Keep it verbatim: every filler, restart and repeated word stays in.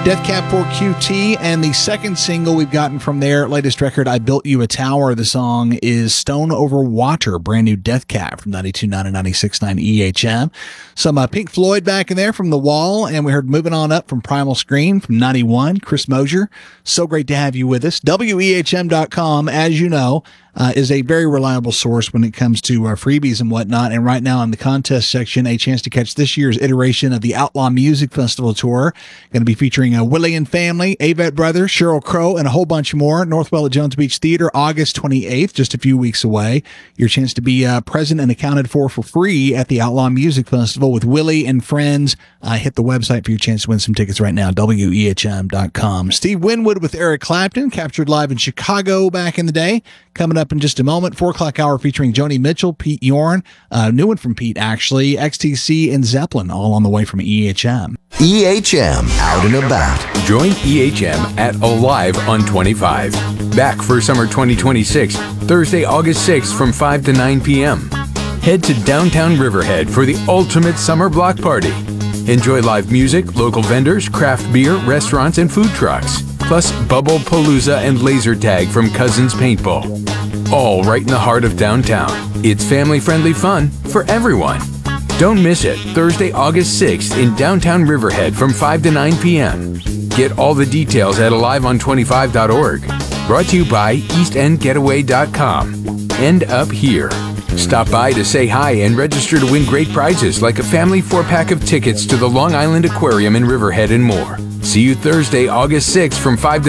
Death Cab for Q T, and the second single we've gotten from their latest record, I Built You a Tower. The song is Stone Over Water, brand new Death Cab from ninety-two point nine and ninety-six point nine E H M. Some uh, Pink Floyd back in there from The Wall, and we heard Moving On Up from Primal Scream from ninety-one, Chris Mosier. So great to have you with us. W E H M dot com, as you know, Uh, is a very reliable source when it comes to uh, freebies and whatnot. And right now in the contest section, a chance to catch this year's iteration of the Outlaw Music Festival Tour. Going to be featuring uh, Willie and Family, Avett Brothers, Sheryl Crow, and a whole bunch more. Northwell at Jones Beach Theater, August twenty-eighth, just a few weeks away. Your chance to be uh, present and accounted for for free at the Outlaw Music Festival with Willie and friends. Uh, hit the website for your chance to win some tickets right now, W E H M dot com. Steve Winwood with Eric Clapton, captured live in Chicago back in the day. Coming up in just a moment, four o'clock hour featuring Joni Mitchell, Pete Yorn, a new one from Pete actually, X T C and Zeppelin, all on the way from E H M. E H M, out and about. Join E H M at Alive on twenty-five. Back for summer twenty twenty-six, Thursday, August sixth from five to nine p.m. Head to downtown Riverhead for the ultimate summer block party. Enjoy live music, local vendors, craft beer, restaurants, and food trucks. Plus Bubble Palooza and laser tag from Cousins Paintball. All right in the heart of downtown. It's family-friendly fun for everyone. Don't miss it, Thursday, August sixth in downtown Riverhead from five to nine p.m. Get all the details at alive on twenty-five dot org. Brought to you by east end getaway dot com. End up here. Stop by to say hi and register to win great prizes like a family four-pack of tickets to the Long Island Aquarium in Riverhead and more. See you Thursday, August sixth from five to